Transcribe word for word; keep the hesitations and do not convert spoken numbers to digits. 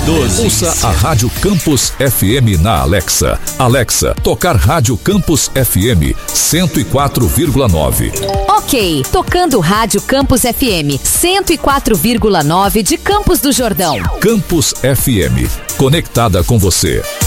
doze. Ouça a Rádio Campus F M na Alexa. Alexa, tocar Rádio Campus F M cento e quatro vírgula nove. Ok, tocando Rádio Campus F M cento e quatro vírgula nove de Campos do Jordão. Campus F M, conectada com você.